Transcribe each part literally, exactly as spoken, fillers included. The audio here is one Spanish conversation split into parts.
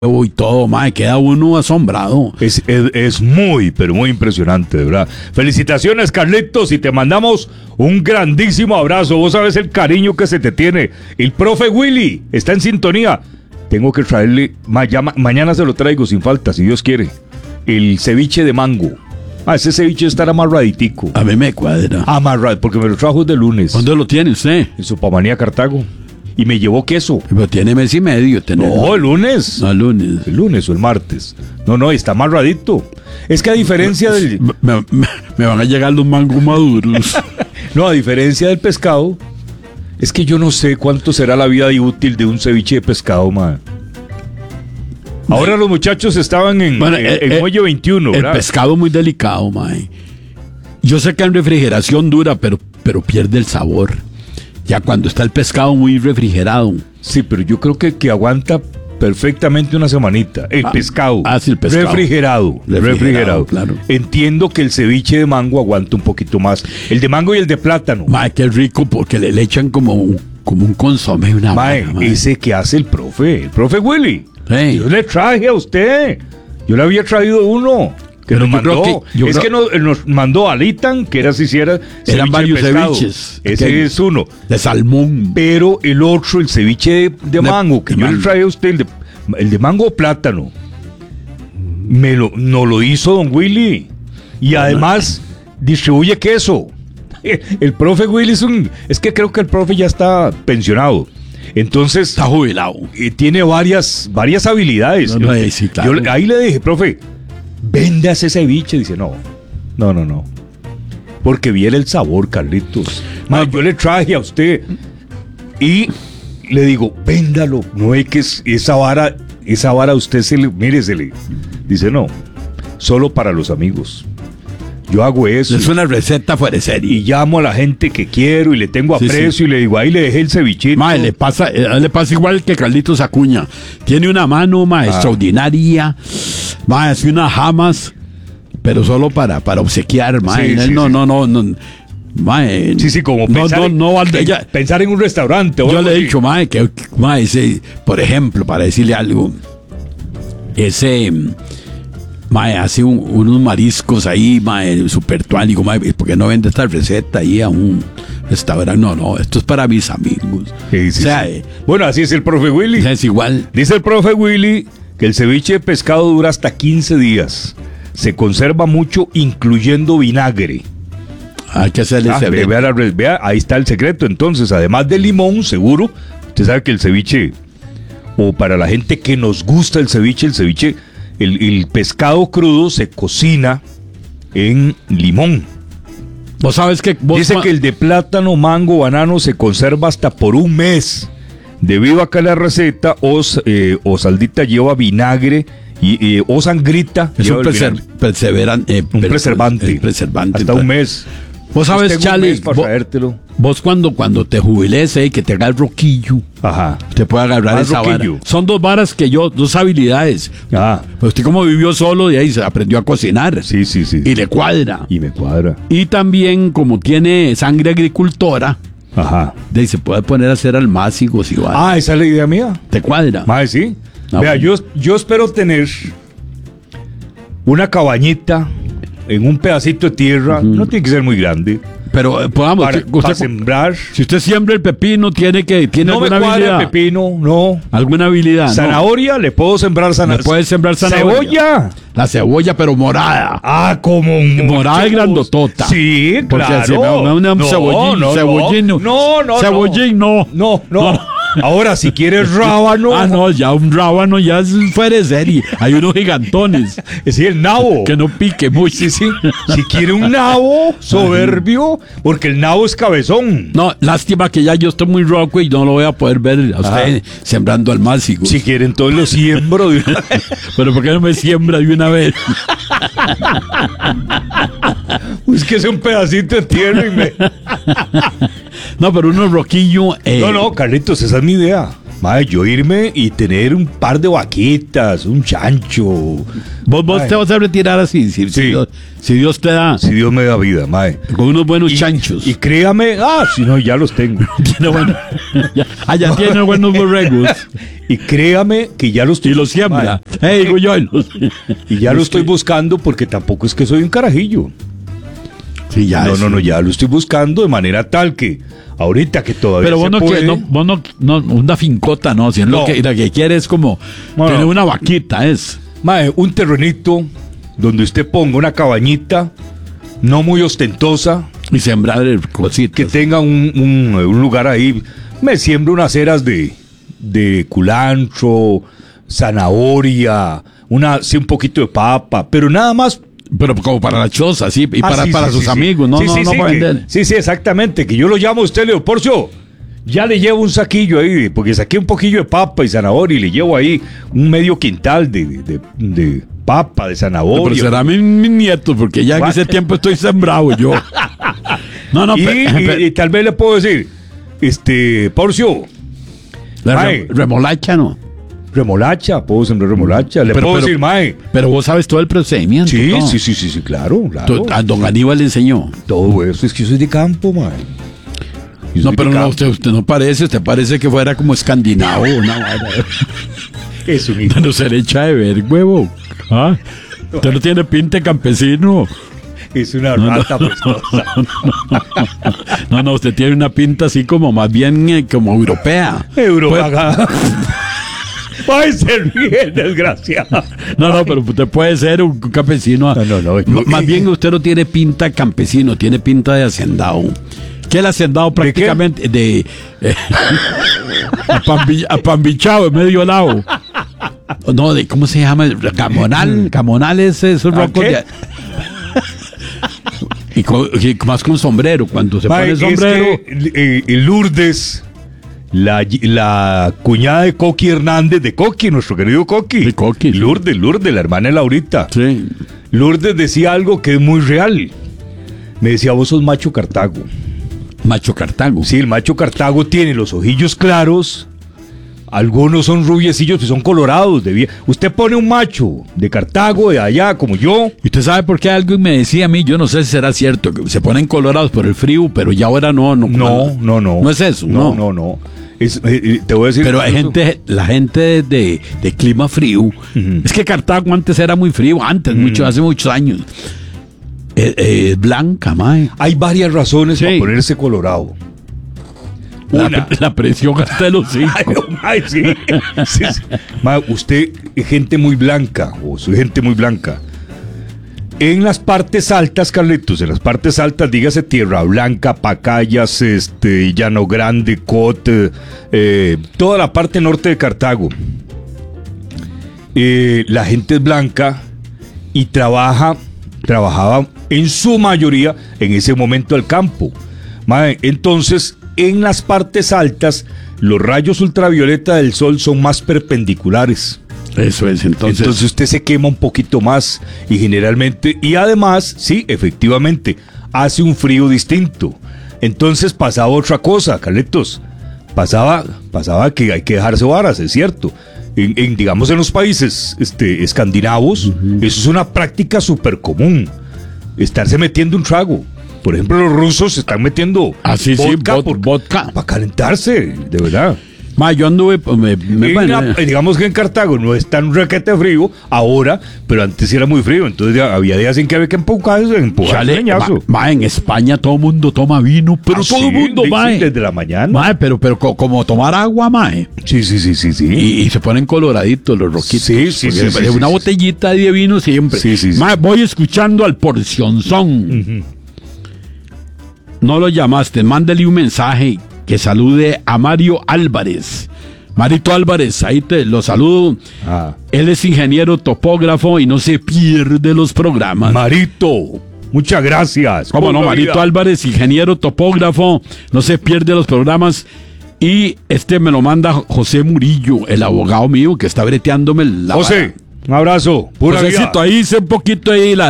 y todo, mae, queda uno asombrado. Es, es, es muy, pero muy impresionante, de verdad. Felicitaciones, Carlitos, y te mandamos un grandísimo abrazo. Vos sabes el cariño que se te tiene. El profe Willy está en sintonía. Tengo que traerle, ma, ya, ma, mañana se lo traigo sin falta, si Dios quiere. El ceviche de mango. Ah, ese ceviche estará amarraditico. A mí me cuadra. Amarrado, porque me lo trajo de lunes. ¿Dónde lo tiene usted? En Sopamanía, Cartago. Y me llevó queso. Pero tiene mes y medio. Tener... No, el lunes. No, el lunes. El lunes o el martes. No, no, está amarradito. Es que a diferencia del... Me, me, me van a llegar los mangos maduros. No, a diferencia del pescado, es que yo no sé cuánto será la vida útil de un ceviche de pescado, man. Ahora los muchachos estaban en, bueno, en, eh, en Muelle veintiuno, el ¿verdad? pescado muy delicado, man. Yo sé que en refrigeración dura, pero, pero pierde el sabor. Ya cuando está el pescado muy refrigerado. Sí, pero yo creo que, que aguanta perfectamente una semanita. El ah, pescado. Ah, sí, el pescado. Refrigerado. Refrigerado, refrigerado. Claro. Entiendo que el ceviche de mango aguanta un poquito más. El de mango y el de plátano. Mae, qué rico, porque le, le echan como un, como un consomé, una mae, vaina, mae. Ese que hace el profe, el profe Willy. Sí. Yo le traje a usted. Yo le había traído uno. Que nos mandó, que, es creo... que nos, nos mandó Alitan, que era si hiciera eran varios ceviches. Ese que, es uno. De salmón. Pero el otro, el ceviche de, de, de mango, que de yo mango. le traje a usted, el de, el de mango o plátano, me lo, no lo hizo don Willy. Y oh, además no. distribuye queso. El profe Willy es un... Es que creo que el profe ya está pensionado. Entonces... Está jubilado. Y tiene varias, varias habilidades. No, no, sí, claro. Yo, ahí le dije, profe... Vende ese ceviche. Dice, no, no, no, no. Porque viene el sabor, Carlitos. Ma, yo le traje a usted. Y le digo, véndalo. No es que es, esa vara, esa vara a usted se le, mire, se le. Dice, no, solo para los amigos. Yo hago eso. Es una receta fuera de serie. Y llamo a la gente que quiero y le tengo aprecio, sí, sí. y le digo, ahí le dejé el cevichito. Mae, le pasa, eh, le pasa igual que Carlitos Acuña. Tiene una mano, mae, ah. extraordinaria. Mae, hace unas jamas, pero solo para, para obsequiar, mae. Sí, sí, no, sí. no, no, no, no. Mae, sí, sí, como no, pensar, no, en, no, no, ella, pensar en un restaurante. Yo le he dicho, mae, que, mae, ese, por ejemplo, para decirle algo, ese... Mae, hace un, unos mariscos ahí, mae, super tuan. Digo, mae, ¿por qué no vende esta receta ahí a un restaurante? No, no, esto es para mis amigos. Sí, sí, o sea, sí. Eh, bueno, así es el profe Willy. Es igual. Dice el profe Willy que el ceviche de pescado dura hasta quince días. Se conserva mucho, incluyendo vinagre. Hay que hacerle ah, ese vea, vea, vea, ahí está el secreto. Entonces, además del limón, seguro, usted sabe que el ceviche, o para la gente que nos gusta el ceviche, el ceviche... El, el pescado crudo se cocina en limón. ¿Vos sabes que vos Dice ma- que el de plátano, mango, banano se conserva hasta por un mes. Debido a que la receta o, eh, o saldita lleva vinagre y, eh, o sangrita. Es un, preser- perseveran, eh, un preservante. preservante. Hasta un mes. Vos sabes, Charlie, vos, vos cuando, cuando te jubiles, eh, que te haga el roquillo, ajá, te puede agarrar ah, esa roquillo. Vara. Son dos varas que yo, dos habilidades. Ah. Pero usted como vivió solo, de ahí se aprendió a cocinar. Sí, sí, sí. Y le cuadra. Y me cuadra. Y también, como tiene sangre agricultora, ajá, de ahí se puede poner a hacer almácigos y varas. Ah, esa es la idea mía. ¿Te cuadra? Mae, sí. No, Vea, yo, yo espero tener una cabañita en un pedacito de tierra, uh-huh. no tiene que ser muy grande. Pero, podamos, para, usted, para sembrar. Si usted siembra el pepino, tiene que tiene no alguna me habilidad. el pepino, no. ¿Alguna habilidad? Zanahoria, no. Le puedo sembrar zanahoria. Le puede sembrar zanahoria. Cebolla. La cebolla, pero morada. Ah, como un morada y grandotota. Sí, porque claro. Si no, no, no, cebollín, no, cebollín, no, no, no, cebollín, no. No, no. no. Ahora, si quieres rábano. Ah, no, ya un rábano ya es fuera de serie. Hay unos gigantones. Sí, el nabo. Que no pique mucho. Sí, sí. Si quiere un nabo soberbio, porque el nabo es cabezón. No, lástima que ya yo estoy muy roco y no lo voy a poder ver a usted ah. sembrando almácigos. Si quiere, entonces lo siembro de una vez. Pero ¿por qué no me siembra de una vez? Es que es un pedacito de tierra y me... No, pero unos roquillos... Eh... No, no, Carlitos, esa es mi idea. Mae, yo irme y tener un par de vaquitas, un chancho. Vos, vos Mae. te vas a retirar así, si, si Sí. Dios, si Dios te da, Si Dios me da vida, mae. con unos buenos Y- chanchos. Y créame, ah, si no, ya los tengo. Tiene bueno, ya, ah, ya tiene buenos borregos. Y créame que ya los Y los siembra. Eh, digo yo. y los- Y ya lo estoy buscando porque tampoco es que soy un carajillo. Sí, ya No, es- no, no, ya lo estoy buscando de manera tal que ahorita que todavía Pero se vos no, puede, que, no, vos no, no, una fincota, no, si es No. lo que, lo que quiere es como No, tener no. una vaquita, es. mae, un terrenito donde usted ponga una cabañita no muy ostentosa, Y sembrar cositas. que tenga un, un- un lugar ahí. Me siembro unas eras de, de culantro, zanahoria, una, sí, un poquito de papa, pero nada más. Pero como para la choza, sí, y Ah, para, sí, para sí, sus sí, sí. amigos, no, Sí, no, sí, no sí, para que- vender. sí, sí, exactamente, que yo lo llamo a usted, le digo, Porcio, ya le llevo un saquillo ahí, porque saqué un poquillo de papa y zanahoria y le llevo ahí un medio quintal de, de, de papa, de Pero zanahoria. será mi, mi nieto, porque ya en What? ese tiempo estoy sembrado yo. No, no, y, pe- y- pe- y tal vez le puedo decir, este, Porcio, la Mae. rem- remolacha no. remolacha, puedo sembrar remolacha, le Pero- puedo pero- decir, mae. Pero vos sabes todo el procedimiento. Sí, todo. sí, sí, sí, sí, claro, claro. To- A don Aníbal le enseñó. Todo eso, es que yo soy de campo, mae. Yo No, soy pero de no, campo. usted, usted no parece, usted parece que fuera como escandinavo. Una vaina. Es un hijo. Usted no se le echa de ver, huevo. ¿Ah? Usted no tiene pinta de campesino. Es una rata prestosa. No, no, usted tiene una pinta así como más bien eh, como europea. Europaga. Ay, se ríe, el desgraciado. No, no, pero usted puede ser un campesino. No, no, no. M- Más bien usted no tiene pinta de campesino, tiene pinta de hacendado. ¿Qué el hacendado prácticamente? De. eh, apambi- apambichado en medio lado. No, de ¿cómo se llama? Gamonal. Gamonal es esos ¿A rocos qué? de. Y, con- y más con sombrero. Cuando se Mae, pone es sombrero. que, eh, eh, Lourdes, la, la cuñada de Coqui Hernández, de Coqui, nuestro querido Coqui. De Coqui, sí. Lourdes, Lourdes, la hermana de Laurita. Sí. Lourdes decía algo que es muy real. Me decía, vos sos macho Cartago. Macho Cartago. Sí, el macho Cartago tiene los ojillos claros. Algunos son rubiecillos, pues son colorados. De vie- Usted pone un macho de Cartago, de allá, como yo. ¿Y usted sabe por qué algo me decía a mí? Yo no sé si será cierto, que se ponen colorados por el frío, pero ya ahora no. No, No, no, no. No es eso, No, no. no, no. Es, eh, eh, te voy a decir. Pero hay incluso- gente, la gente de, de clima frío, es que Cartago antes era muy frío, antes, mucho, hace muchos años. Es eh, blanca, mae. Hay varias razones Sí. para ponerse colorado. La, Una. la presión hasta los Ay, hijos. no, mae, sí. Sí, sí. Mae, usted es gente muy blanca, o soy gente muy blanca. En las partes altas, Carlitos, en las partes altas, dígase Tierra Blanca, Pacayas, este, Llano Grande, Cote, eh, toda la parte norte de Cartago. Eh, la gente es blanca y trabaja, trabajaba en su mayoría en ese momento al campo. Mae, entonces, en las partes altas, los rayos ultravioleta del sol son más perpendiculares. Eso es, entonces. Entonces usted se quema un poquito más y generalmente, y además, sí, efectivamente, hace un frío distinto. Entonces pasaba otra cosa, Carlitos. Pasaba, pasaba que hay que dejarse varas, es cierto. En, en, digamos, en los países este, escandinavos, uh-huh. Eso es una práctica súper común. Estarse metiendo un trago. Por ejemplo, los rusos se están metiendo ah, sí, vodka, sí, bot, vodka. para calentarse, de verdad. Ma, yo anduve, pues, me, me, en bueno, la, digamos que en Cartago no es tan requete frío ahora, pero antes era muy frío, entonces ya había días en que había que empujarse, empujarse leñazo. Ma, ma, en España todo el mundo toma vino, pero ah, todo el sí, mundo, sí, ma. desde la mañana. Ma, pero, pero co como tomar agua, ma. Sí, sí, sí, sí, sí. Y, y se ponen coloraditos los roquitos. Sí, sí, sí, sí, una sí, botellita de vino siempre. Sí, sí, sí. Ma, voy escuchando al porcionzón. Uh-huh. No lo llamaste, mándale un mensaje que salude a Mario Álvarez. Marito Álvarez, ahí te lo saludo. Ah. Él es ingeniero topógrafo y no se pierde los programas. Marito, muchas gracias. ¿Cómo no? Marito Álvarez, ingeniero topógrafo, no se pierde los programas. Y este me lo manda José Murillo, el abogado mío que está breteándome la José, vara. un abrazo. Pura Josécito, vida. ahí hice un poquito ahí la,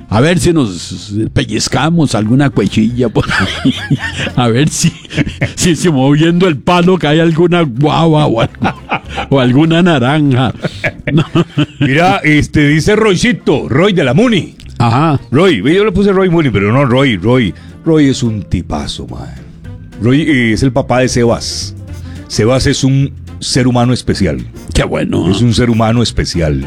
A ver si nos pellizcamos alguna cuechilla por ahí. A ver si, si, si moviendo el palo cae alguna guava o, algo, o alguna naranja. No. Mira, este dice Roycito, Roy de la Muni. Ajá. Roy, yo le puse Roy Muni, pero no Roy, Roy. Roy es un tipazo, man. Roy eh, es el papá de Sebas. Sebas es un ser humano especial. Qué bueno. Es un ser humano especial.